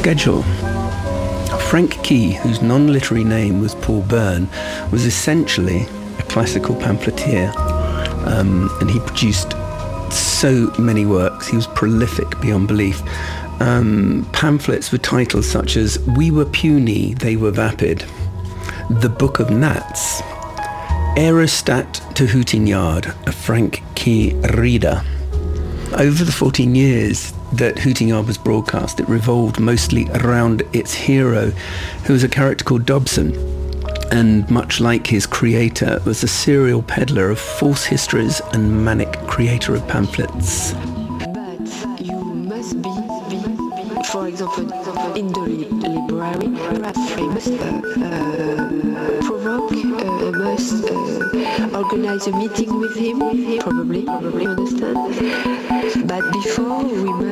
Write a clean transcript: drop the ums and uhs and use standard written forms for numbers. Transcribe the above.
schedule. Frank Key, whose non-literary name was Paul Byrne, was essentially a classical pamphleteer, and he produced so many works. He was prolific beyond belief. Pamphlets with titles such as We Were Puny, They Were Vapid, The Book of Gnats, Aerostat to Hooting Yard, a Frank Key reader. Over the 14 years that Hooting Yard was broadcast, it revolved mostly around its hero, who was a character called Dobson, and much like his creator, was a serial peddler of false histories and manic creator of pamphlets. But you must be for example, in the library, perhaps I must provoke, I must organize a meeting with him, probably, understand? But before we must